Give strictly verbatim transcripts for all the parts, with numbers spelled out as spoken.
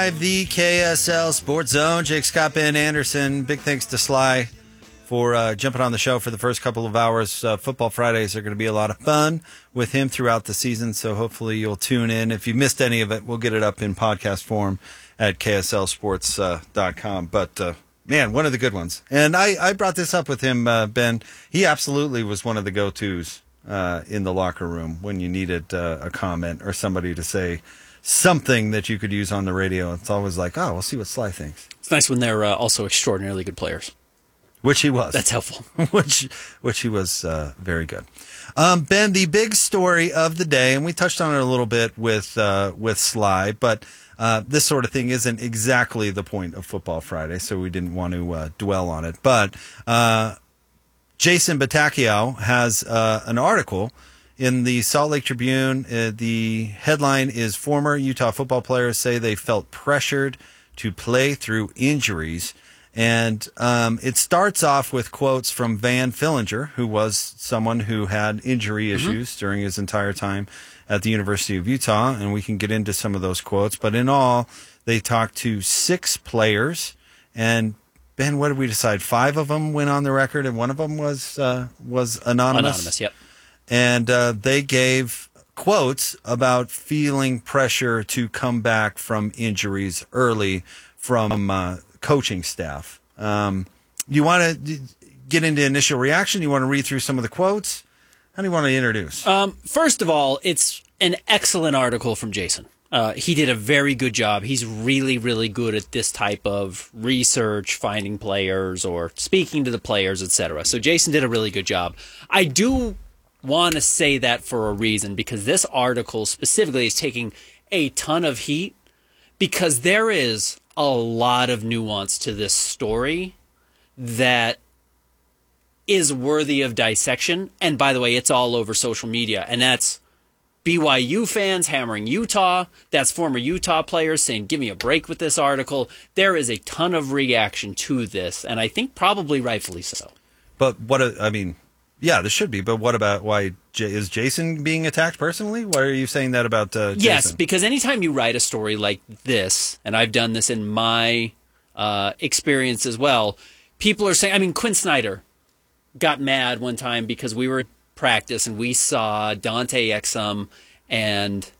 The K S L Sports Zone. Jake Scott, Ben Anderson. Big thanks to Sly for uh, jumping on the show for the first couple of hours. Uh, Football Fridays are going to be a lot of fun with him throughout the season, so hopefully you'll tune in. If you missed any of it, we'll get it up in podcast form at K S L sports dot com. But, uh, man, one of the good ones. And I, I brought this up with him, uh, Ben. He absolutely was one of the go-tos uh, in the locker room when you needed uh, a comment or somebody to say something that you could use on the radio. It's always like, oh, we'll see what Sly thinks. It's nice when they're uh, also extraordinarily good players. Which he was. That's helpful. which which he was uh, very good. Um, Ben, the big story of the day, and we touched on it a little bit with uh, with Sly, but uh, this sort of thing isn't exactly the point of Football Friday, so we didn't want to uh, dwell on it. But uh, Jason Batakiao has uh, an article in the Salt Lake Tribune. Uh, the headline is, "Former Utah football players say they felt pressured to play through injuries." And um, it starts off with quotes from Van Fillinger, who was someone who had injury issues mm-hmm. during his entire time at the University of Utah, and we can get into some of those quotes. But in all, they talked to six players, and Ben, what did we decide? Five of them went on the record, and one of them was uh, was anonymous. Anonymous, yep. And uh, they gave quotes about feeling pressure to come back from injuries early from uh, coaching staff. Um, you want to get into initial reaction? You want to read through some of the quotes? How do you want to introduce? Um, first of all, it's an excellent article from Jason. Uh, he did a very good job. He's really, really good at this type of research, finding players or speaking to the players, et cetera. So Jason did a really good job. I do want to say that for a reason, because this article specifically is taking a ton of heat, because there is a lot of nuance to this story that is worthy of dissection. And by the way, it's all over social media. And that's B Y U fans hammering Utah. That's former Utah players saying, give me a break with this article. There is a ton of reaction to this, and I think probably rightfully so. But what, a, I mean, yeah, there should be. But what about, why is Jason being attacked personally? Why are you saying that about uh, Jason? Yes, because anytime you write a story like this, and I've done this in my uh, experience as well, people are saying, I mean, Quinn Snyder got mad one time because we were in practice and we saw Dante Exum and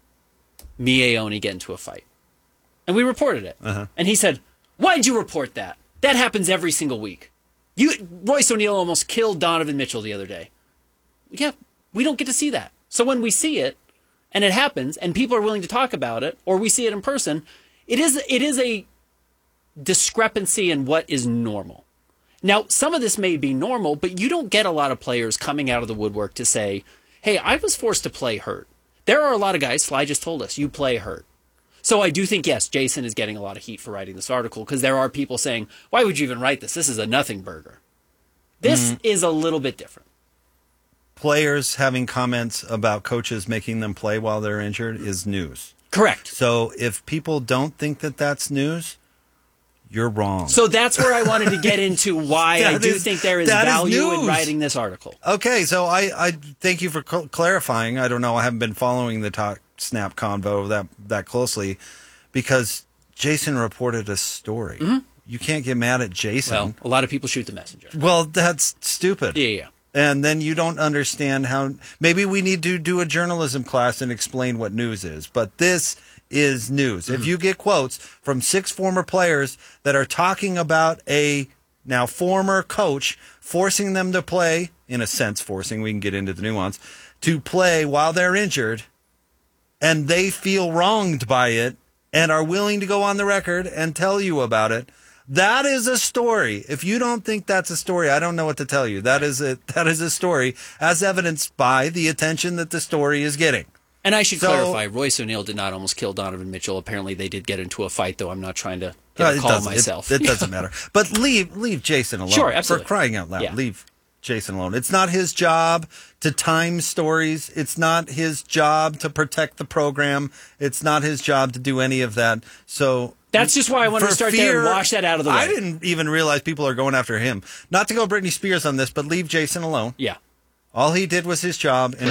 Mie get into a fight. And we reported it. Uh-huh. And he said, why'd you report that? That happens every single week. You, Royce O'Neal almost killed Donovan Mitchell the other day. Yeah, we don't get to see that. So when we see it, and it happens, and people are willing to talk about it, or we see it in person, it is it is a discrepancy in what is normal. Now, some of this may be normal, but you don't get a lot of players coming out of the woodwork to say, hey, I was forced to play hurt. There are a lot of guys, Sly just told us, you play hurt. So I do think, yes, Jason is getting a lot of heat for writing this article, because there are people saying, why would you even write this? This is a nothing burger. This mm. is a little bit different. Players having comments about coaches making them play while they're injured is news. Correct. So if people don't think that that's news, you're wrong. So that's where I wanted to get into why I do is, think there is value in writing this article. Okay, so I, I thank you for cl- clarifying. I don't know. I haven't been following the talk snap convo that that closely, because Jason reported a story. Mm-hmm. You can't get mad at Jason. Well, a lot of people shoot the messenger. Well, that's stupid. Yeah, yeah. And then you don't understand how. Maybe we need to do a journalism class and explain what news is. But this is news. Mm-hmm. If you get quotes from six former players that are talking about a now former coach forcing them to play, in a sense forcing, we can get into the nuance, to play while they're injured, and they feel wronged by it and are willing to go on the record and tell you about it, that is a story. If you don't think that's a story, I don't know what to tell you. That is a, that is a story, as evidenced by the attention that the story is getting. And I should so, clarify, Royce O'Neal did not almost kill Donovan Mitchell. Apparently they did get into a fight, though I'm not trying to get a uh, call myself. It, it doesn't matter. But leave leave Jason alone. Sure, absolutely. For crying out loud, yeah. leave Jason alone. It's not his job to time stories. It's not his job to protect the program. It's not his job to do any of that. So that's just why I wanted to start fear, there and wash that out of the way. I didn't even realize people are going after him. Not to go Britney Spears on this, but leave Jason alone. Yeah. All he did was his job. And